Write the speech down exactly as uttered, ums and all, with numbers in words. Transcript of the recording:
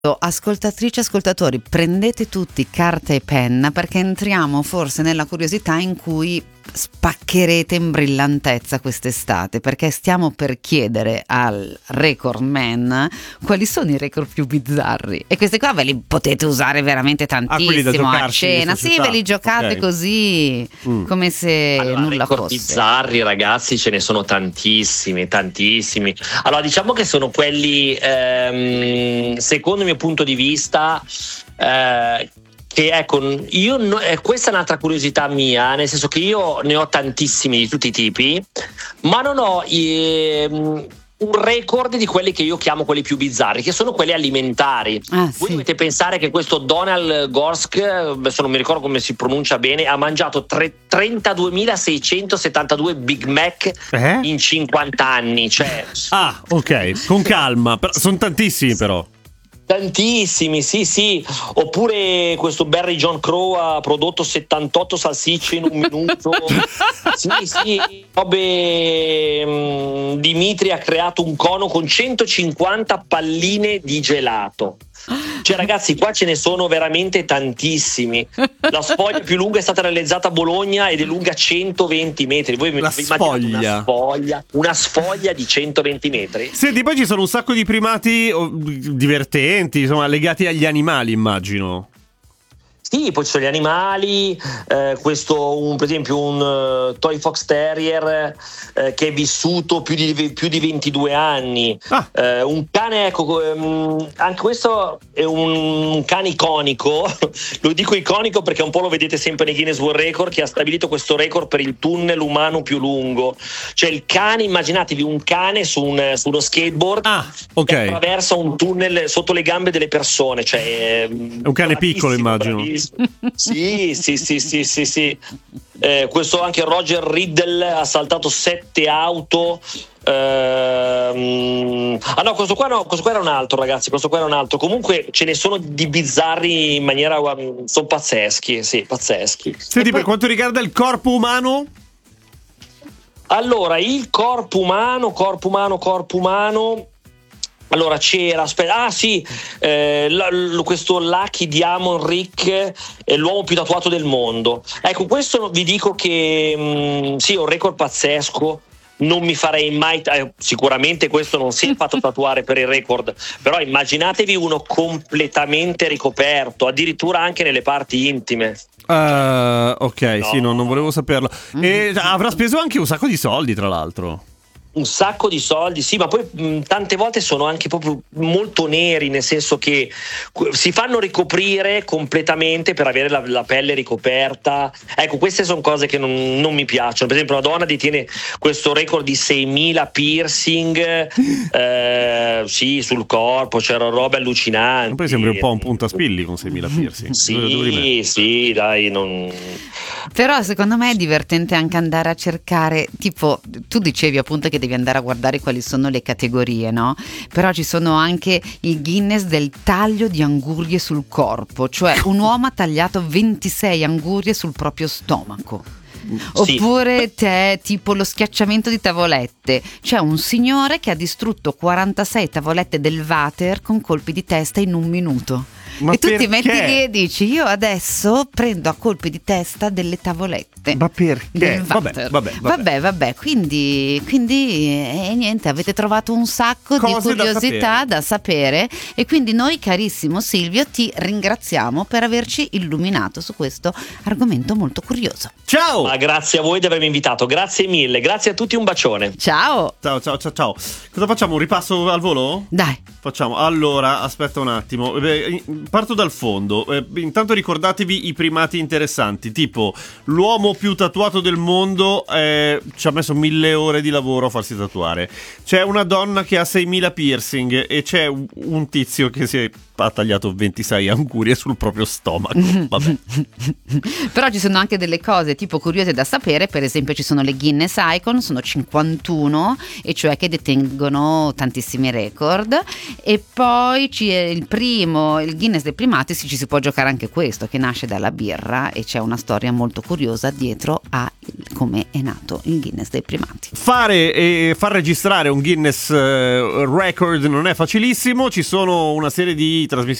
Ascoltatrici, ascoltatori, prendete tutti carta e penna perché entriamo forse nella curiosità in cui spaccherete in brillantezza quest'estate, perché stiamo per chiedere al record man quali sono i record più bizzarri, e questi qua ve li potete usare veramente tantissimo ah, a cena, sì, ve li giocate okay. così mm. come se allora, nulla record fosse. Bizzarri, ragazzi, ce ne sono tantissimi, tantissimi. Allora, diciamo che sono quelli ehm, secondo il mio punto di vista eh, che ecco, io no, eh, questa è un'altra curiosità mia, nel senso che io ne ho tantissimi di tutti i tipi, ma non ho eh, un record di quelli che io chiamo quelli più bizzarri, che sono quelli alimentari. Ah, Voi sì. dovete pensare che questo Donald Gorsk, adesso non mi ricordo come si pronuncia bene, ha mangiato tre, trentaduemilaseicentosettantadue Big Mac eh? in cinquanta anni, cioè... Ah, ok, con calma, però, sono tantissimi però. Tantissimi, sì, sì. Oppure questo Barry John Crow ha prodotto settantotto salsicce in un minuto. Sì, sì. Robe. Dimitri ha creato un cono con centocinquanta palline di gelato. Cioè, ragazzi, qua ce ne sono veramente tantissimi. La sfoglia più lunga è stata realizzata a Bologna ed è lunga centoventi metri. Voi la vi sfoglia. Una sfoglia, una sfoglia di centoventi metri. Senti, poi ci sono un sacco di primati oh, divertenti, insomma, legati agli animali, immagino. Sì, poi ci sono gli animali, eh, questo un, per esempio un uh, Toy Fox Terrier eh, che è vissuto più di, più di ventidue anni, ah. eh, un cane, ecco, um, anche questo è un, un cane iconico, lo dico iconico perché un po' lo vedete sempre nei Guinness World Record, che ha stabilito questo record per il tunnel umano più lungo, cioè il cane, immaginatevi un cane su, un, su uno skateboard ah, okay. che attraversa un tunnel sotto le gambe delle persone, cioè, è un cane piccolo, immagino. Bravissimo. Sì, sì, sì, sì, sì, sì. Eh, questo anche Roger Riddle ha saltato sette auto. Ehm... Ah no, questo qua no, questo qua era un altro, ragazzi. Questo qua era un altro. Comunque ce ne sono di bizzarri in maniera. Sono pazzeschi, sì, pazzeschi. Senti, poi... per quanto riguarda il corpo umano? Allora, il corpo umano, corpo umano, corpo umano. Allora c'era, aspetta, ah sì, eh, l- l- questo Lucky Diamond Rick è l'uomo più tatuato del mondo. Ecco, questo vi dico che mh, sì, è un record pazzesco. Non mi farei mai, eh, sicuramente questo non si è fatto tatuare per il record, però immaginatevi uno completamente ricoperto, addirittura anche nelle parti intime. Uh, ok, no. Sì, no, non volevo saperlo. E avrà speso anche un sacco di soldi, tra l'altro. Un sacco di soldi, sì, ma poi mh, tante volte sono anche proprio molto neri, nel senso che si fanno ricoprire completamente per avere la, la pelle ricoperta. Ecco, queste sono cose che non, non mi piacciono. Per esempio, una donna detiene questo record di seimila piercing eh, sì, sul corpo, c'erano robe allucinanti. Poi sembri un po' un puntaspilli con seimila piercing. Sì, sì, dai, non... Però secondo me è divertente anche andare a cercare, tipo, tu dicevi appunto che devi andare a guardare quali sono le categorie, no? Però ci sono anche il Guinness del taglio di angurie sul corpo, cioè un uomo ha tagliato ventisei angurie sul proprio stomaco. Oppure c'è tipo lo schiacciamento di tavolette, c'è un signore che ha distrutto quarantasei tavolette del water con colpi di testa in un minuto. Ma e tu perché? ti metti lì e dici: io adesso prendo a colpi di testa delle tavolette. Ma perché? Vabbè, vabbè, vabbè, vabbè, vabbè. Quindi, quindi eh, niente, avete trovato un sacco Cose di curiosità da sapere. da sapere. E quindi noi, carissimo Silvio, ti ringraziamo per averci illuminato su questo argomento molto curioso. Ciao! Ma grazie a voi di avermi invitato, grazie mille, grazie a tutti, un bacione. Ciao! Ciao, ciao, ciao, ciao. Cosa facciamo? Un ripasso al volo? Dai. Facciamo. Allora, aspetta un attimo. Eh, Parto dal fondo. Eh, intanto ricordatevi i primati interessanti, tipo l'uomo più tatuato del mondo eh, ci ha messo mille ore di lavoro a farsi tatuare. C'è una donna che ha seimila piercing e c'è un, un tizio che si è, ha tagliato ventisei angurie sul proprio stomaco. Vabbè. Però ci sono anche delle cose tipo curiosità curiose da sapere, per esempio ci sono le Guinness Icon, sono cinquantuno, e cioè che detengono tantissimi record. E poi ci è il primo, il Guinness dei primati, ci si può giocare anche questo, che nasce dalla birra, e c'è una storia molto curiosa dietro a come è nato il Guinness dei primati. Fare e far registrare un Guinness uh, record non è facilissimo, ci sono una serie di trasmissioni